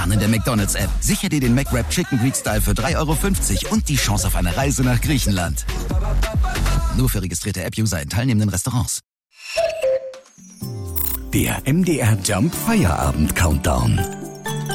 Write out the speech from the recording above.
Sparen in der McDonald's-App. Sicher dir den McWrap Chicken Greek Style für 3,50 € und die Chance auf eine Reise nach Griechenland. Nur für registrierte App-User in teilnehmenden Restaurants. Der MDR Jump Feierabend Countdown.